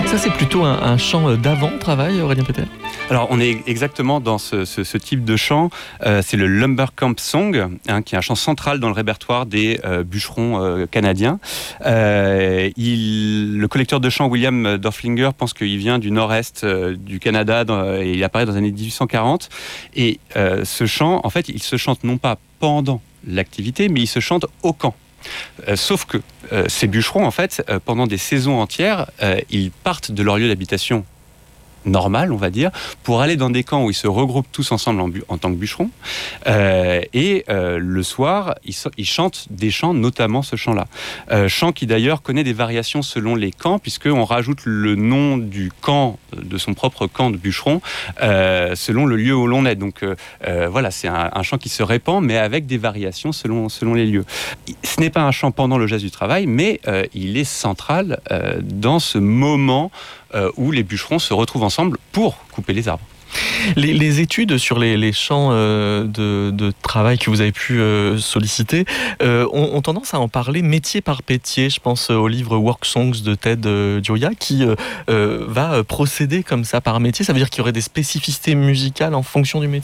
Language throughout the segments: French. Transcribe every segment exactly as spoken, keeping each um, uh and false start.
Ça, c'est plutôt un, un chant d'avant-travail, Aurélien Péter ? Alors, on est exactement dans ce, ce, ce type de chant. Euh, c'est le Lumber Camp Song, hein, qui est un chant central dans le répertoire des euh, bûcherons euh, canadiens. Euh, il, le collecteur de chant William Dorflinger pense qu'il vient du nord-est euh, du Canada dans, et il apparaît dans les années dix-huit cent quarante. Et euh, ce chant, en fait, il se chante non pas pendant l'activité, mais il se chante au camp. Euh, sauf que euh, ces bûcherons, en fait, euh, pendant des saisons entières, euh, ils partent de leur lieu d'habitation normal, on va dire, pour aller dans des camps où ils se regroupent tous ensemble en, bu- en tant que bûcherons. Euh, et euh, le soir, ils, so- ils chantent des chants, notamment ce chant-là. Euh, chant qui d'ailleurs connaît des variations selon les camps, puisqu'on rajoute le nom du camp, de son propre camp de bûcherons, euh, selon le lieu où l'on est. Donc euh, euh, voilà, c'est un, un chant qui se répand, mais avec des variations selon, selon les lieux. Ce n'est pas un chant pendant le geste du travail, mais euh, il est central euh, dans ce moment Euh, où les bûcherons se retrouvent ensemble pour couper les arbres. Les, les études sur les, les champs euh, de, de travail que vous avez pu euh, solliciter euh, ont, ont tendance à en parler métier par métier. Je pense au livre Work Songs de Ted euh, Gioia qui euh, euh, va procéder comme ça par métier. Ça veut dire qu'il y aurait des spécificités musicales en fonction du métier ?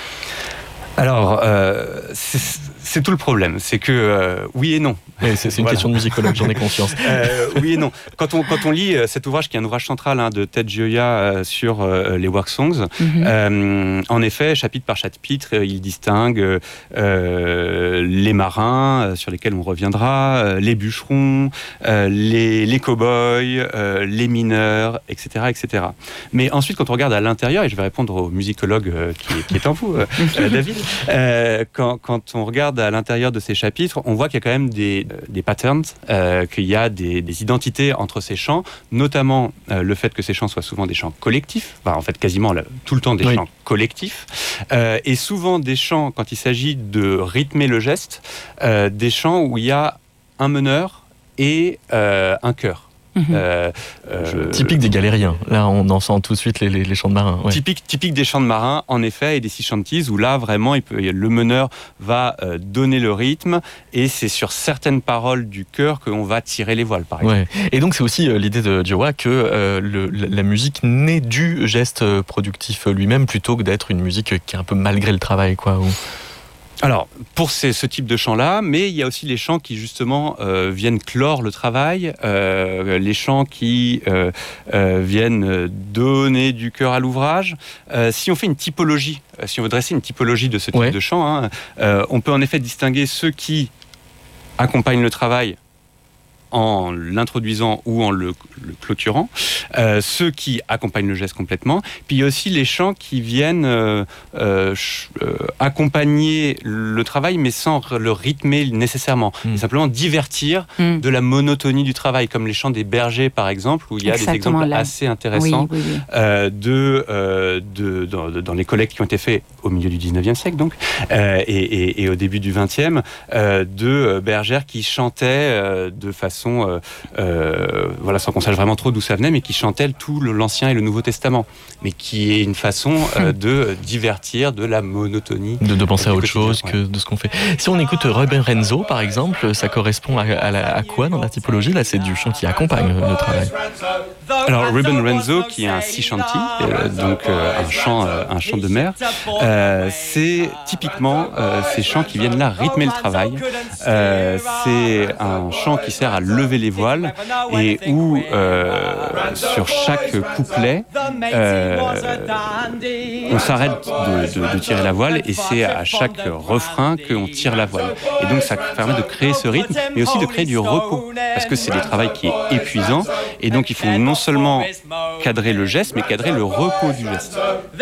Alors, euh, c'est, c'est tout le problème. C'est que euh, oui et non. Oui, c'est, c'est une voilà. question de musicologue, j'en ai conscience. Euh, oui et non. Quand on, quand on lit euh, cet ouvrage, qui est un ouvrage central hein, de Ted Gioia euh, sur euh, les work songs, mm-hmm. euh, en effet, chapitre par chapitre, euh, il distingue euh, les marins, euh, sur lesquels on reviendra, euh, les bûcherons, euh, les, les cow-boys, euh, les mineurs, et cetera, et cetera. Mais ensuite, quand on regarde à l'intérieur, et je vais répondre au musicologue euh, qui, est, qui est en vous, euh, euh, David, euh, quand, quand on regarde à l'intérieur de ces chapitres, on voit qu'il y a quand même des des patterns, euh, qu'il y a des, des identités entre ces chants, notamment euh, le fait que ces chants soient souvent des chants collectifs, enfin, en fait quasiment le, tout le temps des oui. chants collectifs, euh, et souvent des chants, quand il s'agit de rythmer le geste, euh, des chants où il y a un meneur et euh, un chœur. Mmh. Euh, euh, typique des galériens. Là, on en sent tout de suite les, les, les chants de marins. Ouais. Typique, typique des chants de marins, en effet, et des sea shanties, où là, vraiment, il peut, le meneur va euh, donner le rythme, et c'est sur certaines paroles du chœur qu'on va tirer les voiles, par exemple. Ouais. Et donc, c'est aussi euh, l'idée de Gioia que euh, le, la musique naît du geste productif lui-même, plutôt que d'être une musique qui est un peu malgré le travail, quoi. Ou... Alors, pour ces, ce type de chants-là, mais il y a aussi les chants qui, justement, euh, viennent clore le travail, euh, les chants qui euh, euh, viennent donner du cœur à l'ouvrage. Euh, si on fait une typologie, si on veut dresser une typologie de ce type ouais. de chants, hein, euh, on peut en effet distinguer ceux qui accompagnent le travail en l'introduisant ou en le, le clôturant, euh, ceux qui accompagnent le geste complètement, puis il y a aussi les chants qui viennent euh, euh, ch- euh, accompagner le travail, mais sans le rythmer nécessairement, mmh. simplement divertir mmh. de la monotonie du travail, comme les chants des bergers, par exemple, où il y a Exactement, des exemples là. assez intéressants oui, oui, oui. Euh, de, euh, de, dans, de, dans les collectes qui ont été faits au milieu du dix-neuvième siècle, donc, euh, et, et, et au début du vingtième, euh, de bergères qui chantaient euh, de façon Euh, euh, voilà, sans qu'on sache vraiment trop d'où ça venait, mais qui chantait tout l'Ancien et le Nouveau Testament, mais qui est une façon euh, de divertir de la monotonie. De, de penser à autre chose ouais. que de ce qu'on fait. Si on écoute Ruben Renzo, par exemple, ça correspond à, à, la, à quoi dans la typologie ? Là, c'est du chant qui accompagne le travail. Alors, Ruben Renzo, qui est un sea shanty, euh, donc euh, un chant, euh, un chant de mer, euh, c'est typiquement euh, ces chants qui viennent là rythmer le travail. Euh, c'est un chant qui sert à lever les voiles et où euh, sur chaque couplet euh, on s'arrête de, de, de tirer la voile et c'est à chaque refrain qu'on tire la voile, et donc ça permet de créer ce rythme mais aussi de créer du repos, parce que c'est du travail qui est épuisant, et donc il faut non seulement cadrer le geste mais cadrer le repos du geste.